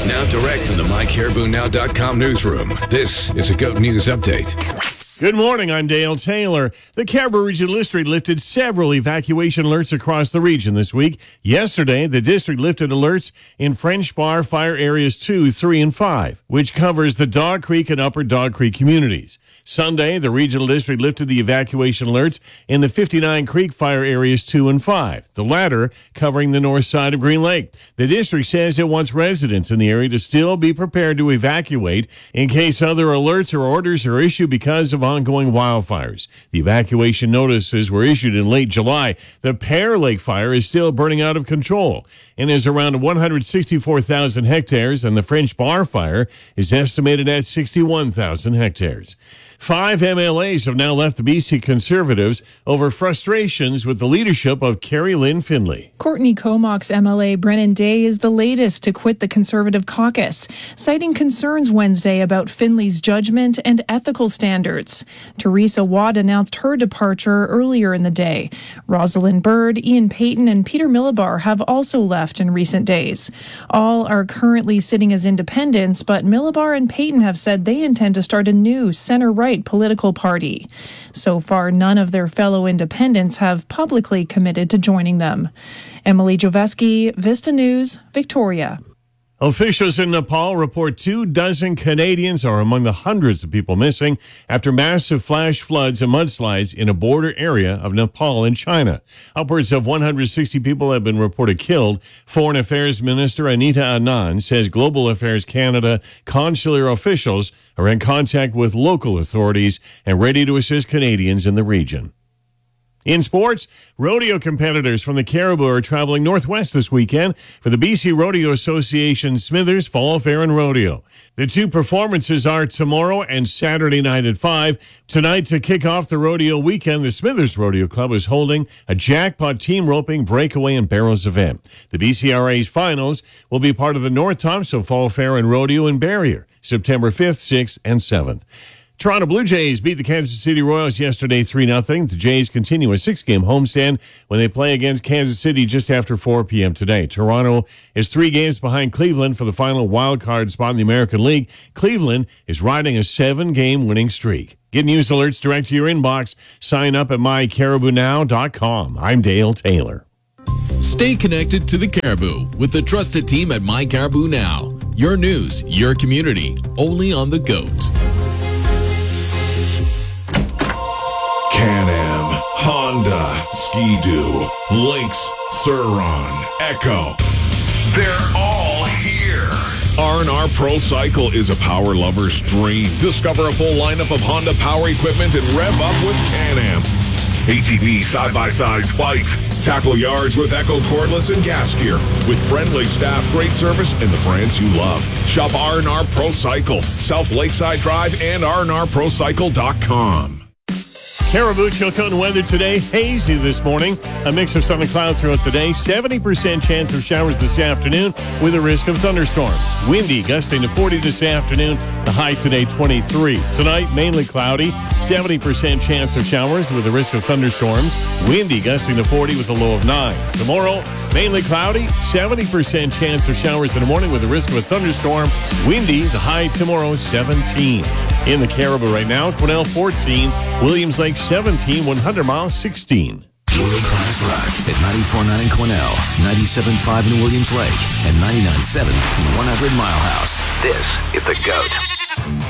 Now direct from the MyCaribouNow.com newsroom, this is a GOAT News Update. Good morning, I'm Dale Taylor. The Caribou Regional District lifted several evacuation alerts across the region this week. Yesterday, the district lifted alerts in French Bar Fire Areas 2, 3, and 5, which covers the Dog Creek and Upper Dog Creek communities. Sunday, the regional district lifted the evacuation alerts in the 59 Creek Fire Areas 2 and 5, the latter covering the north side of Green Lake. The district says it wants residents in the area to still be prepared to evacuate in case other alerts or orders are issued because of ongoing wildfires. The evacuation notices were issued in late July. The Pear Lake fire is still burning out of control and is around 164,000 hectares, and the French Bar fire is estimated at 61,000 hectares. 5 MLAs have now left the BC Conservatives over frustrations with the leadership of Carrie Lynn Finlay. Courtney Comox MLA Brennan Day is the latest to quit the Conservative caucus, citing concerns Wednesday about Finlay's judgment and ethical standards. Teresa Watt announced her departure earlier in the day. Rosalind Bird, Ian Payton, and Peter Millibar have also left in recent days. All are currently sitting as independents, but Millibar and Payton have said they intend to start a new center-right political party. So far, none of their fellow independents have publicly committed to joining them. Emily Joveski, Vista News, Victoria. Officials in Nepal report 24 Canadians are among the hundreds of people missing after massive flash floods and mudslides in a border area of Nepal and China. Upwards of 160 people have been reported killed. Foreign Affairs Minister Anita Anand says Global Affairs Canada consular officials are in contact with local authorities and ready to assist Canadians in the region. In sports, rodeo competitors from the Caribou are traveling northwest this weekend for the BC Rodeo Association Smithers Fall Fair and Rodeo. The two performances are tomorrow and Saturday night at 5. Tonight, to kick off the rodeo weekend, the Smithers Rodeo Club is holding a jackpot team roping, breakaway, and barrels event. The BCRA's finals will be part of the North Thompson Fall Fair and Rodeo in Barrier, September 5th, 6th, and 7th. Toronto Blue Jays beat the Kansas City Royals yesterday 3-0. The Jays continue a 6-game homestand when they play against Kansas City just after 4 p.m. today. Toronto is 3 games behind Cleveland for the final wild card spot in the American League. Cleveland is riding a 7-game winning streak. Get news alerts direct to your inbox. Sign up at MyCaribouNow.com. I'm Dale Taylor. Stay connected to the Caribou with the trusted team at My Caribou Now. Your news, your community, only on the GOAT. Can-Am, Honda, Ski-Doo, Lynx, Sur-Ron, Echo. They're all here. R&R Pro Cycle is a power lover's dream. Discover a full lineup of Honda power equipment and rev up with Can-Am. ATV, side-by-sides, bikes, tackle yards with Echo cordless and gas gear. With friendly staff, great service, and the brands you love. Shop R&R Pro Cycle, South Lakeside Drive, and rnrprocycle.com. Caribou Chilcotin weather today, hazy this morning. A mix of sun and clouds throughout the day. 70% chance of showers this afternoon with a risk of thunderstorms. Windy, gusting to 40 this afternoon. The high today, 23. Tonight, mainly cloudy. 70% chance of showers with a risk of thunderstorms. Windy, gusting to 40 with a low of 9. Tomorrow, mainly cloudy. 70% chance of showers in the morning with a risk of a thunderstorm. Windy, the high tomorrow, 17. In the Caribou right now, Quesnel 14, Williams Lake 17, 100 Mile 16. World Class Rock at 94.9 in Quesnel, 97.5 in Williams Lake, and 99.7 in 100 Mile House. This is the GOAT.